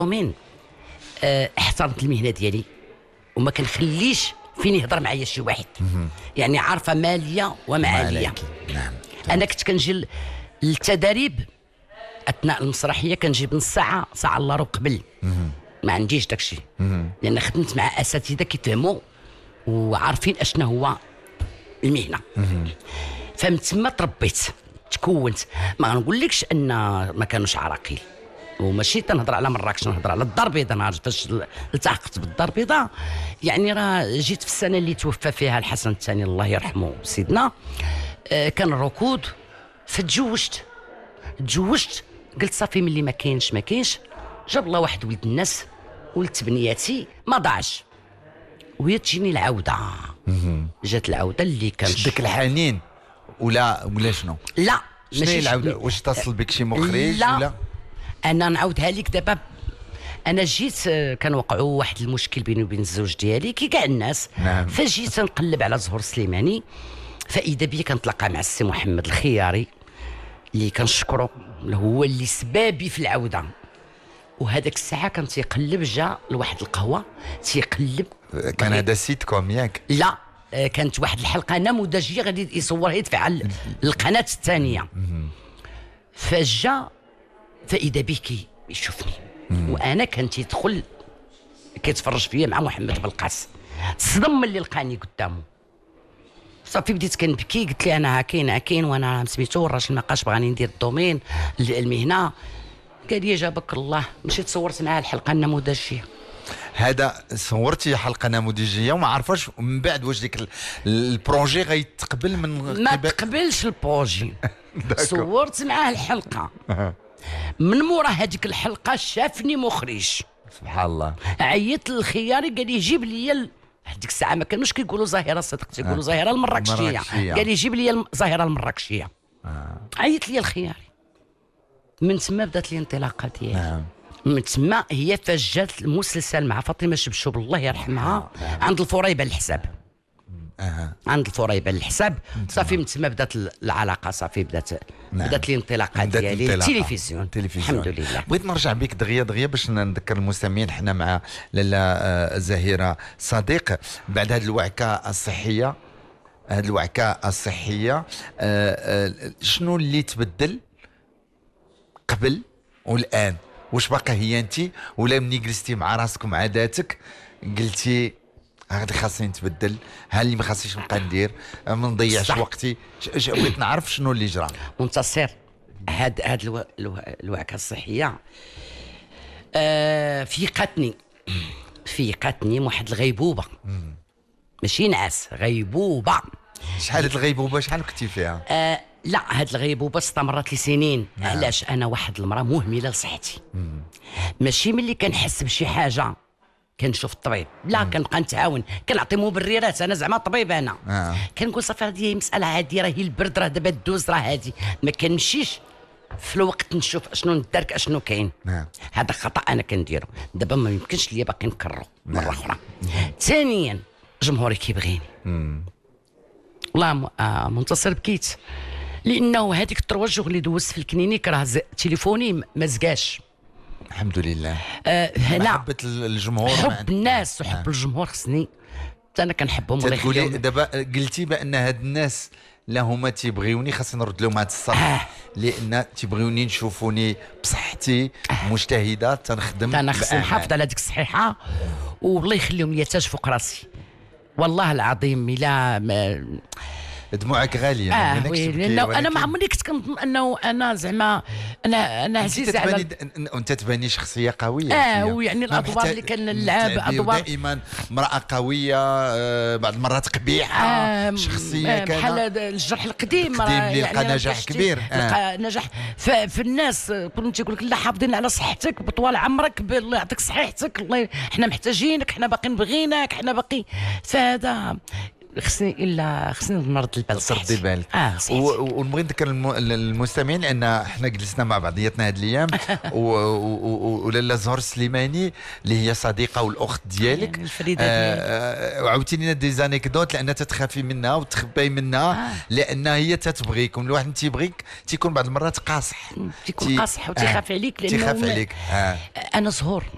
دومين احترمت المهنه ديالي وما كنخليش فين يهضر معايا شي واحد. يعني عارفه ماليه ومعاليه. نعم. انا كنت كنجي للتدريب اثناء المسرحيه، كنجيب نص ساعه ساعه الا ربع قبل. ما عنديش داكشي، لان خدمت مع اساتذه كيفهموا وعارفين اشنا هو المهنه. فمن تما تربيت تكونت. ما نقولكش ان ما كانوش عراقيل، وماشي تنهضر على مراكش، نهضر على الدار البيضاء. انا فاش التحقت بالدار البيضاء يعني راه جيت في السنه اللي توفى فيها الحسن الثاني الله يرحمه سيدنا. كان الركود، فتزوجت قلت صافي ملي ما كاينش جاب الله واحد ولد الناس، ولدت بنياتي ما ضاعش، وهي تجيني العوده. جات العوده اللي كان شدك الحنين ولا شنو؟ لا شنو هي العوده؟ واش اتصل بك شي مخرج لا ولا؟ انا نعاودها لك دابا. انا جيت كان وقعوا واحد المشكل بيني وبين الزوج ديالي كي كاع الناس. نعم. فجيت نقلب على زهور سليماني، فاذا بيا كنتلاقى مع السي محمد الخياري اللي كنشكره، هو اللي سبابي في العوده. وهذاك الساعه كان تيقلب، جا لواحد القهوه تيقلب. كان هذا سيت كوم ياك؟ لا، كانت واحد الحلقه نموذجيه غادي يصورها يدفع القناه الثانيه. فجا فاذا به يشوفني، وانا كان تيدخل كيتفرج فيا مع محمد بلقاس. تصدم ملي لقاني قدامه. صافي بديت كنبكي، قلت لي انا هاكين وانا سميتو الراجل ما بقاش بغاني ندير الدومين المهنه. قال لي جابك الله. مشيت صورت معاه الحلقه النموذجيه. هذا صورتي حلقه نموذجيه وما عرفاش من بعد واش ديك البروجي غيتقبل من ما تقبلش البروجي. صورت معاه الحلقه. من مورا هذيك الحلقه شافني مخرج، سبحان الله، عيط للخياري قال لي جيب لي هذيك الساعه ما كانوش كيقولوا ظاهره الصدق، تيقولوا ظاهره المراكشيه. قال لي جيب لي الظاهره المراكشيه. عيط لي الخياري. من تما بدات لي الانطلاقه ديالي. من تما هي فاش جات المسلسل مع فاطمه شبشب الله يرحمها عند الفريبه الحساب. عند الفريبه الحساب. صافي من تما بدات العلاقه، صافي بدات لي الانطلاقه ديالي التلفزيون. الحمد لله. بغيت نرجع بك دغيا باش نذكر المستمعين حنا مع لاله زهيره صديق. بعد هذه الوعكه الصحيه شنو اللي تبدل قبل والان؟ واش باقا هي انت، ولا مني جلستي مع راسك ومع ذاتك قلتي هذا خاصني نتبدل، ها اللي ما خاصنيش نبقى ندير، ما نضيعش وقتي؟ بغيت نعرف شنو اللي جرى. منتصر، هاد الوعكه الصحيه فيقتني واحد الغيبوبه. ماشي نعاس، غيبوبه. شحال هاد الغيبوبه شحال كنتي فيها؟ لا، هاد الغيبوبه استمرت لي سنين. علاش؟ انا واحد المراه مهمله لصحتي. ماشي ملي كنحس بشي حاجه كنشوف الطبيب، لا كنبقى نتعاون، كنعطي مبررات. انا زعما طبيب انا. كنقول صافي هذه مساله عاديه، راه هي البرد، راه دابا دوز، راه هادي. ما كنمشيش في الوقت نشوف اشنو ندارك اشنو كاين. هذا خطا انا كنديرو. دابا ما يمكنش ليا باقي نكررو مره اخرى. ثانيا جمهوري كيبغيني. والله منتصر بكيت، لانه هذيك التروجه اللي دوزت في الكلينيك راه تليفوني ما زقاش. الحمد لله. هنا محبة الجمهور، حب الناس وحب الجمهور خصني. انا كنحبهم. الله يخليهم. دابا قلتي بان هاد الناس لا هما تيبغيوني، خاصني نرد لهم هاد الصح، لان تيبغيوني نشوفوني بصحتي مجتهده تنخدم. انا خصني نحافظ على ديك الصحيحه، والله يخليهم لي تاج فوق راسي. والله العظيم الا دموعك غاليه. انا ما عمرني كنت كنظن انه انا زعما انا عزيزه على انت تباني شخصيه قويه. ويعني الادوار اللي كنلعب ادوار دائما امراه قويه، بعض المرات قبيحه، شخصيه بحال الجرح القديم اللي لقى نجاح كبير. لقى نجاح في الناس. كل تيقول لك لا حافظين على صحتك بطوال عمرك، الله يعطيك صحيحتك، الله حنا محتاجينك، حنا باقي نبغينك، حنا باقي. فهذا خصني نرد البال. تردي بالك. ونبغي نذكر المستمعين ان حنا جلسنا مع بعضياتنا هاد الايام ولاله زهور سليماني اللي هي صديقه والاخت ديالك. وعاودتيني لنا دي زانيكدوت، لان تتخافي منها وتخبي منها، لان هي تتبغيكم. الواحد تيبغيك تيكون بعض المرات قاصح، تيكون قاصح وتيخاف عليك، لانه تيخاف عليك. انا زهور